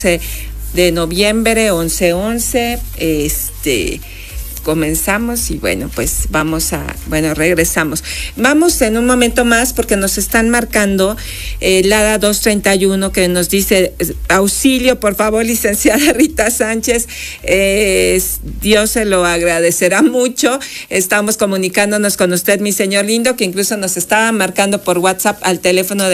de noviembre, 11/11, comenzamos y pues regresamos. Vamos en un momento más porque nos están marcando Lada 231 que nos dice auxilio, por favor, licenciada Rita Sánchez, Dios se lo agradecerá mucho. Estamos comunicándonos con usted, mi señor lindo, que incluso nos estaba marcando por WhatsApp al teléfono de